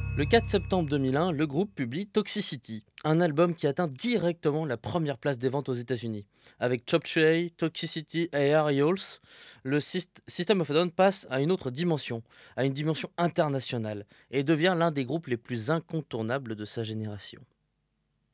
Le 4 septembre 2001, le groupe publie Toxicity, un album qui atteint directement la première place des ventes aux États-Unis. Avec Chop Suey, Toxicity et Aerials, le System of a Down passe à une autre dimension, à une dimension internationale, et devient l'un des groupes les plus incontournables de sa génération.